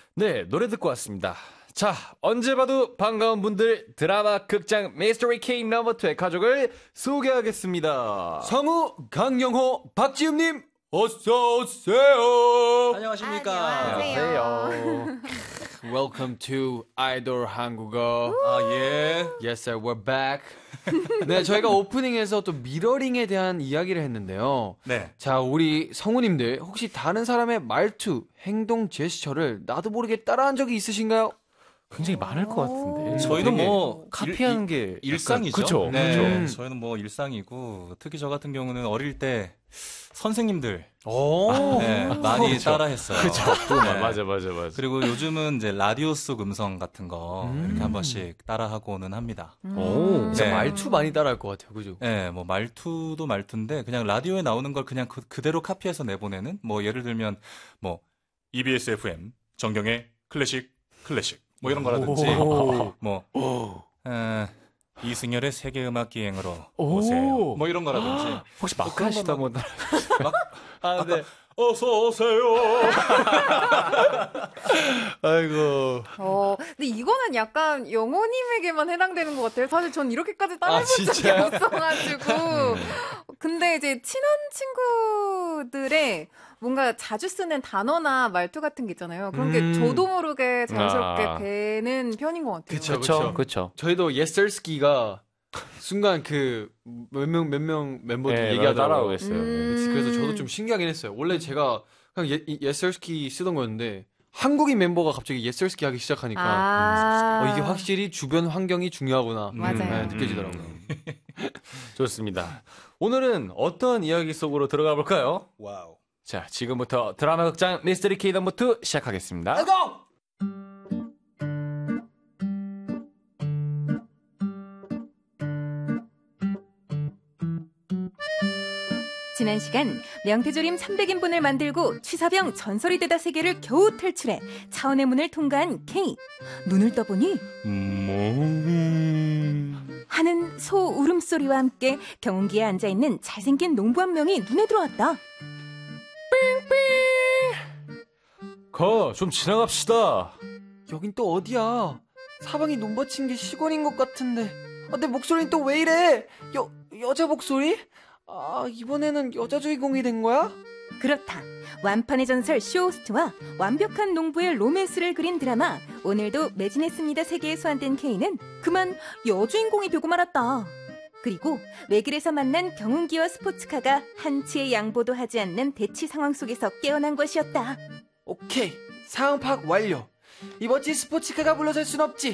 네, 노래 듣고 왔습니다. 자, 언제 봐도 반가운 분들 드라마 극장 미스터리 K 넘버2의 가족을 소개하겠습니다. 성우 강영호 박지훈님 어서 오세요. 안녕하십니까. 안녕하세요. Welcome to 아이돌 한국어. 예. Yes sir, we're back. 네, 저희가 오프닝에서 또 미러링에 대한 이야기를 했는데요. 네. 자, 우리 성우님들 혹시 다른 사람의 말투, 행동, 제스처를 나도 모르게 따라한 적이 있으신가요? 굉장히 많을 것 같은데. 저희는 뭐 카피하는 게 일상이죠. 그쵸. 네. 저희는 뭐 일상이고 특히 저 같은 경우는 어릴 때 선생님들 네, 많이 그렇죠. 따라했어요. 그쵸. 네. 맞아. 그리고 요즘은 이제 라디오 속 음성 같은 거 이렇게 한 번씩 따라하고는 합니다. 오, 진짜 네. 말투 많이 따라할 것 같아요. 그죠? 네, 뭐 말투도 말투인데 그냥 라디오에 나오는 걸 그냥 그대로 카피해서 내보내는 뭐 예를 들면 뭐 EBS FM 정경의 클래식 뭐 이런 거라든지 뭐 이승열의 세계 음악 기행으로 오세요. 뭐 이런 거라든지 혹시 마크 씨도 한번 네. 어서 오세요. 아이고. 근데 이거는 약간 영호님에게만 해당되는 것 같아요. 사실 전 이렇게까지 따라해본 적이 진짜요? 없어가지고. 근데 이제 친한 친구들의 뭔가 자주 쓰는 단어나 말투 같은 게 있잖아요. 그런 게 저도 모르게 자연스럽게 배는 편인 것 같아요. 그쵸. 저희도 예설스키가 순간 그 몇 명 멤버들 네, 얘기하다가 따라오겠어요. 그래서 저도 좀 신기하긴 했어요. 원래 제가 그냥 예설스키 쓰던 거였는데 한국인 멤버가 갑자기 예설스키 하기 시작하니까 이게 확실히 주변 환경이 중요하구나 맞아요. 느껴지더라고요. 좋습니다. 오늘은 어떤 이야기 속으로 들어가 볼까요? 와우. 자, 지금부터 드라마 극장 미스터리 K 넘버2 시작하겠습니다. 지난 시간 명태조림 300인분을 만들고 취사병 전설이 되다 세계를 겨우 탈출해 차원의 문을 통과한 K. 눈을 떠보니 하는 소 울음소리와 함께 경운기에 앉아있는 잘생긴 농부 한 명이 눈에 들어왔다. 좀 지나갑시다. 여긴 또 어디야? 사방이 눈받친 게 시골인 것 같은데 내 목소리는 또 왜 이래? 여자 목소리? 이번에는 여자 주인공이 된 거야? 그렇다. 완판의 전설 쇼호스트와 완벽한 농부의 로맨스를 그린 드라마 오늘도 매진했습니다 세계에 소환된 K는 그만 여주인공이 되고 말았다. 그리고 외길에서 만난 경운기와 스포츠카가 한치의 양보도 하지 않는 대치 상황 속에서 깨어난 것이었다. 오케이, 상황 파악 완료. 이 멋진 스포츠카가 물러설 순 없지.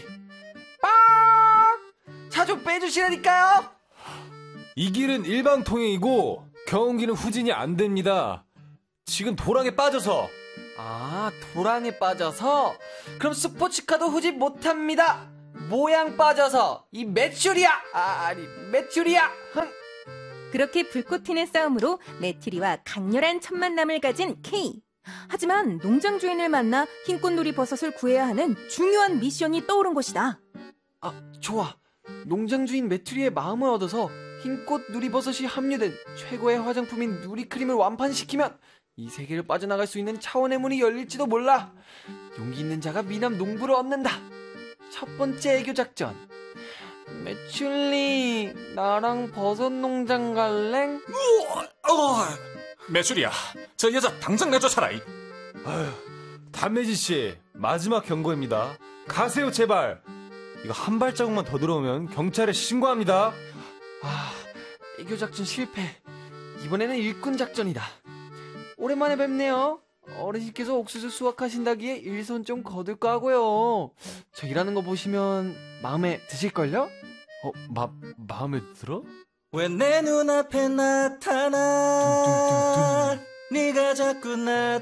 차 좀 빼주시라니까요. 이 길은 일방통행이고 경운기는 후진이 안 됩니다. 지금 도랑에 빠져서. 도랑에 빠져서? 그럼 스포츠카도 후진 못합니다. 모양 빠져서 이 메추리야. 메추리야. 그렇게 불꽃 튀는 싸움으로 메추리와 강렬한 첫 만남을 가진 K. 하지만 농장 주인을 만나 흰꽃놀이 버섯을 구해야 하는 중요한 미션이 떠오른 것이다. 좋아. 농장 주인 메추리의 마음을 얻어서 흰꽃 누리버섯이 함유된 최고의 화장품인 누리크림을 완판시키면 이 세계를 빠져나갈 수 있는 차원의 문이 열릴지도 몰라. 용기 있는 자가 미남 농부를 얻는다. 첫 번째 애교 작전. 메추리, 나랑 버섯 농장 갈래? 매출이야. 저 여자 당장 내쫓아라. 담매진 씨, 마지막 경고입니다. 가세요, 제발. 이거 한 발자국만 더 들어오면 경찰에 신고합니다. 애교 작전 실패. 이번에는 일꾼 작전이다. 오랜만에 뵙네요. 어르신께서 옥수수 수확하신다기에 일손 좀 거둘까 하고요. 저 일하는 거 보시면 마음에 드실걸요? 마음에 들어? 왜 내 눈앞에 나타나 네가 자꾸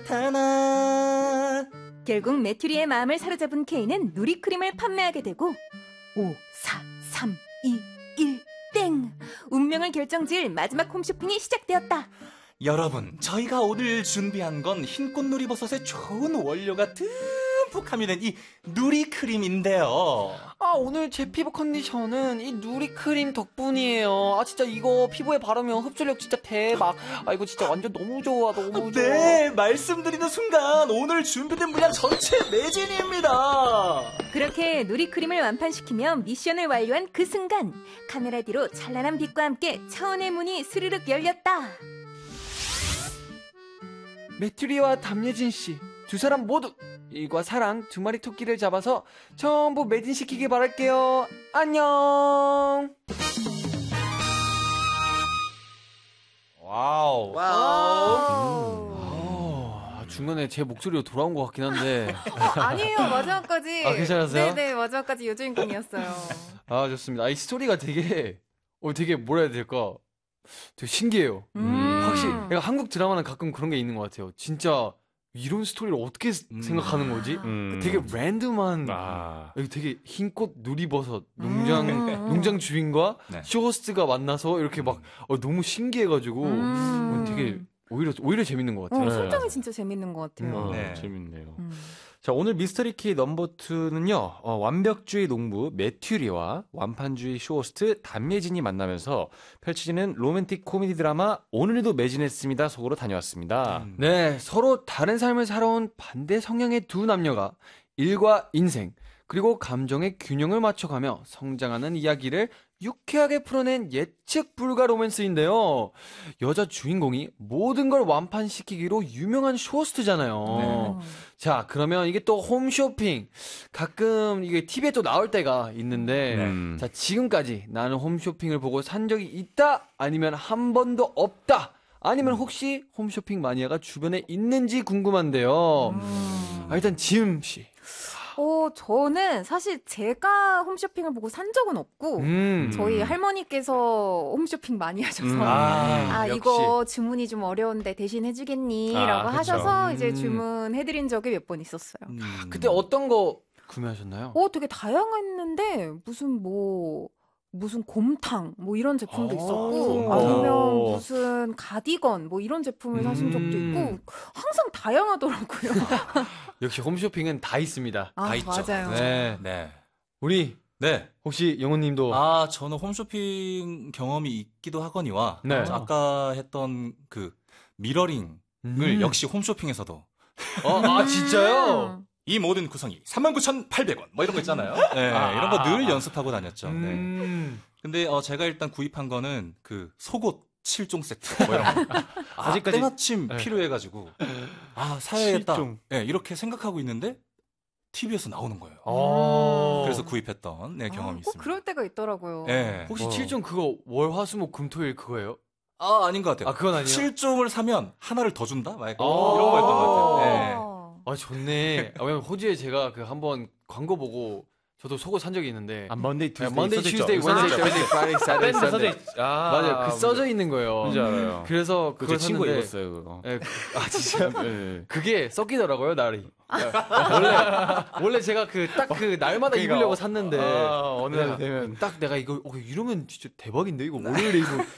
나타나. 결국 메추리의 마음을 사로잡은 K는 누리크림을 판매하게 되고 5, 4, 3, 2, 1, 땡! 운명을 결정지을 마지막 홈쇼핑이 시작되었다. 여러분, 저희가 오늘 준비한 건 흰꽃놀이버섯의 좋은 원료가 듬뿍 함유된 이 누리크림인데요. 아, 오늘 제 피부 컨디션은 이 누리크림 덕분이에요. 아, 진짜 이거 피부에 바르면 흡수력 진짜 대박. 아, 이거 진짜 완전 너무 좋아, 너무 좋아. 네, 말씀드리는 순간 오늘 준비된 물량 전체 매진입니다. 그렇게 누리크림을 완판시키며 미션을 완료한 그 순간 카메라 뒤로 찬란한 빛과 함께 차원의 문이 스르륵 열렸다. 메투리와 담예진 씨 두 사람 모두 일과 사랑 두 마리 토끼를 잡아서 전부 매진시키길 바랄게요. 안녕. 와우. 중간에 제 목소리로 돌아온 것 같긴 한데. 아니에요. 마지막까지. 아, 괜찮았어요? 네네, 마지막까지 여주인공이었어요. 아, 좋습니다. 이 스토리가 되게 뭐라 해야 될까? 되게 신기해요. 확실히 내가 한국 드라마는 가끔 그런 게 있는 것 같아요. 진짜 이런 스토리를 어떻게 생각하는 거지? 되게 랜덤한 여기 되게 흰꽃 누리버섯 농장 주인과 네. 쇼호스트가 만나서 이렇게 막 너무 신기해가지고 되게 오히려 재밌는 것 같아요. 설정이 진짜 재밌는 것 같아요. 네. 재밌네요. 자, 오늘 미스터리키 넘버2는요, 완벽주의 농부 메튜리와 완판주의 쇼호스트 담예진이 만나면서 펼쳐지는 로맨틱 코미디 드라마 오늘도 매진했습니다 속으로 다녀왔습니다. 네, 서로 다른 삶을 살아온 반대 성향의 두 남녀가 일과 인생, 그리고 감정의 균형을 맞춰가며 성장하는 이야기를 유쾌하게 풀어낸 예측 불가 로맨스인데요. 여자 주인공이 모든 걸 완판시키기로 유명한 쇼호스트잖아요. 자, 그러면 이게 또 홈쇼핑. 가끔 이게 TV에 또 나올 때가 있는데, 자, 지금까지 나는 홈쇼핑을 보고 산 적이 있다? 아니면 한 번도 없다? 아니면 혹시 홈쇼핑 마니아가 주변에 있는지 궁금한데요. 일단 지음 씨. 저는 사실 제가 홈쇼핑을 보고 산 적은 없고, 저희 할머니께서 홈쇼핑 많이 하셔서, 역시. 이거 주문이 좀 어려운데 대신 해주겠니? 라고 그쵸. 하셔서 이제 주문해드린 적이 몇 번 있었어요. 그때 어떤 거 구매하셨나요? 되게 다양했는데, 무슨 곰탕, 이런 제품도 있었고, 아니면 무슨 가디건, 이런 제품을 사신 적도 있고, 항상 다양하더라고요. 역시 홈쇼핑은 다 있습니다. 다 있죠. 맞아요. 네. 네. 우리 네. 혹시 영호님도 저는 홈쇼핑 경험이 있기도 하거니와 네. 아까 했던 그 미러링을 역시 홈쇼핑에서도 진짜요? 이 모든 구성이 39,800원 뭐 이런 거 있잖아요. 네, 이런 거 늘 연습하고 다녔죠. 네. 근데 제가 일단 구입한 거는 그 속옷 7종 세트 뭐 이런 거. 아직까지- 때마침 네. 필요해가지고 사야겠다. 7종. 네, 이렇게 생각하고 있는데 TV에서 나오는 거예요. 그래서 구입했던 경험이 꼭 있습니다. 그럴 때가 있더라고요. 네. 혹시 7종 그거 월, 화, 수, 목, 금, 토, 일 그거예요? 아닌 것 같아요. 그건 아니에요? 7종을 사면 하나를 더 준다? 막 이런 거였던 것 같아요. 네. 좋네. 왜냐면 호주에 제가 그 한번 광고 보고 저도 속옷 산 적이 있는데 먼데이, Monday, Tuesday, Wednesday, Thursday, Friday, Saturday, 밴드 써져 Sunday. 있. 맞아요. 그 써져 있는 거예요. 뭔지 알아요. 그래서 그 그걸 제 친구가 샀는데 입었어요, 그거. 네, 진짜 네. 그게 섞이더라고요, 날이. 원래 제가 딱 그 날마다 그러니까, 입으려고 샀는데 어느 날 되면 딱 내가 이거 이러면 진짜 대박인데 이거 월요일에